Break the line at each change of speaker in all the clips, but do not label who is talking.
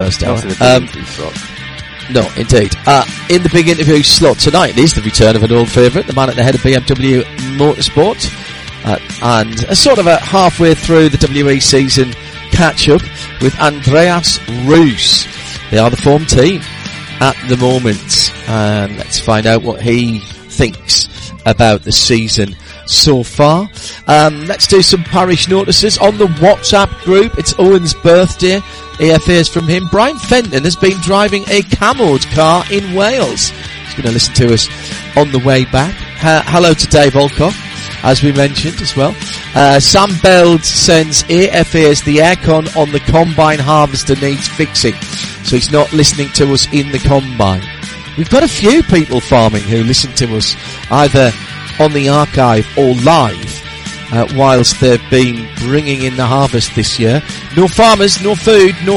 first hour.
Not in the big interview slot.
No, indeed. In the big interview slot tonight is the return of an old favourite, the man at the head of BMW Motorsport, and a sort of a halfway through the WE season catch-up with Andreas Roos. They are the form team at the moment, and let's find out what he thinks about the season so far. Let's do some parish notices on the WhatsApp group. It's Owen's birthday. AFA's from him. Brian Fenton has been driving a camoed car in Wales. He's going to listen to us on the way back. Hello to Dave Alcock, as we mentioned as well. Sam Beld sends AFA's the aircon on the combine harvester needs fixing, so he's not listening to us in the combine. We've got a few people farming who listen to us either on the archive or live, whilst they've been bringing in the harvest this year. No farmers, no food, no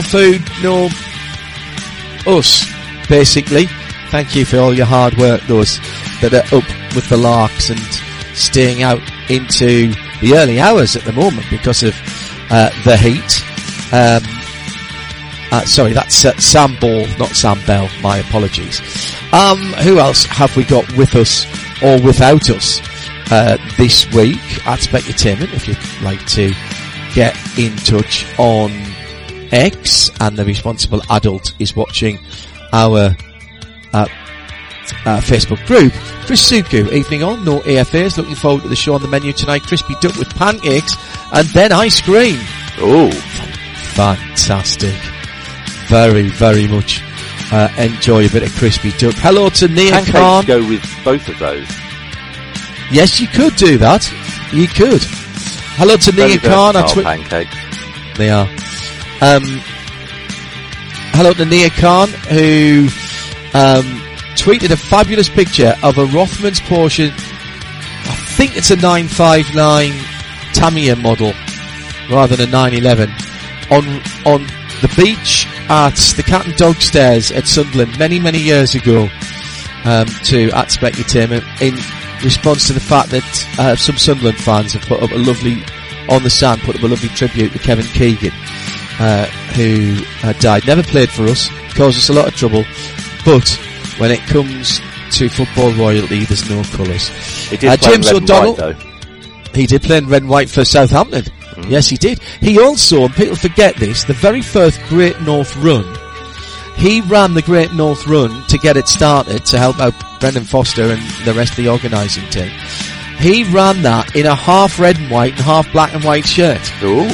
us, basically. Thank you for all your hard work, those that are up with the larks and staying out into the early hours at the moment because of the heat. Sorry, that's Sam Ball, not Sam Bell. My apologies. Who else have we got with us or without us this week at Specutainment? If you'd like to get in touch on X, and the responsible adult is watching our Facebook group. Chris Suku, evening on, no AFAs, looking forward to the show on the menu tonight. Crispy duck with pancakes and then ice cream.
Oh,
fantastic. Very, very much enjoy a bit of crispy duck. Hello to Nia Khan.
Go with both of those.
Yes, you could do that. You could. Hello to Nia Khan.
Pancakes.
They are. Hello to Nia Khan, who tweeted a fabulous picture of a Rothmans Porsche. I think it's a 959 Tamiya model rather than a 911 on the beach at the Cat and Dog Stairs at Sunderland many years ago, to at Specutainment, in response to the fact that some Sunderland fans have put up a lovely tribute to Kevin Keegan, who died. Never played for us, caused us a lot of trouble, but when it comes to football royalty, there's no colours. James O'Donnell, he did play in red and white for Southampton. Yes, he did. He also, and people forget this, the very first Great North Run, he ran the Great North Run to get it started, to help out Brendan Foster and the rest of the organising team. He ran that in a half red and white and half black and white shirt.
Ooh.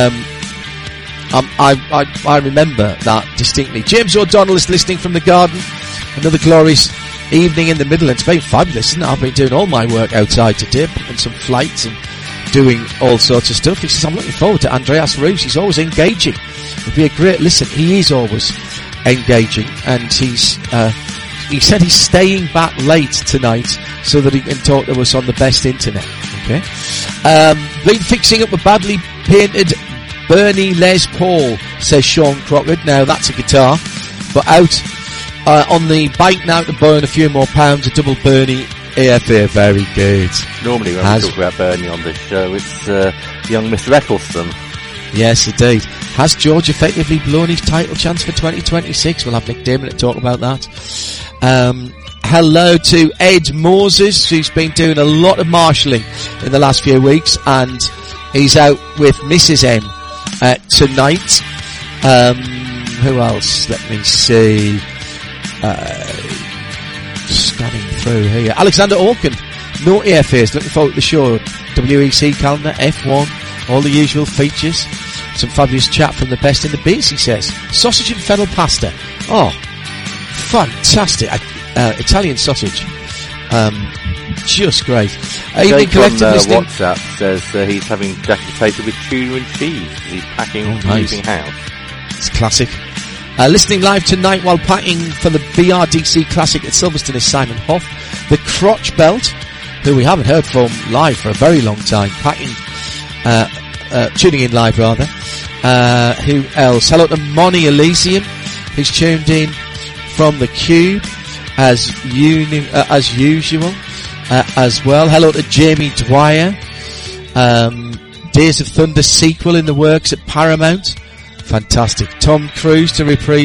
I remember that distinctly. James O'Donnell is listening from the garden. Another glorious evening in the Midlands. Very fabulous, isn't it? I've been doing all my work outside today, and some flights and doing all sorts of stuff. He says, I'm looking forward to Andreas Roos. He's always engaging. It'd be a great listen. He is always engaging, and he said he's staying back late tonight so that he can talk to us on the best internet. Okay. Been fixing up a badly painted Bernie Les Paul, says Sean Crockett. Now that's a guitar, but out on the bike now to burn a few more pounds. A double Bernie AFA, very good.
Normally when we talk about Bernie on this show, it's young Mr. Eccleston.
Yes, indeed. Has George effectively blown his title chance for 2026? We'll have Nick Damon to talk about that. Hello to Ed Moses, who's been doing a lot of marshalling in the last few weeks, and he's out with Mrs. M tonight. Who else? Let me see. Scanning through here. Alexander Orkin, no AFAs, looking forward to the show. WEC calendar, F1, all the usual features. Some fabulous chat from the best in the biz, he says. Sausage and fennel pasta. Oh, fantastic. Italian sausage. Just great.
Jake on WhatsApp says he's having jack potato with tuna and cheese. He's packing using house.
It's classic. Listening live tonight while packing for the BRDC Classic at Silverstone is Simon Hoff. The Crotch Belt, who we haven't heard from live for a very long time, tuning in live rather. Who else? Hello to Moni Elysium, who's tuned in from the Cube as usual as well. Hello to Jamie Dwyer. Days of Thunder sequel in the works at Paramount. Fantastic. Tom Cruise to reprise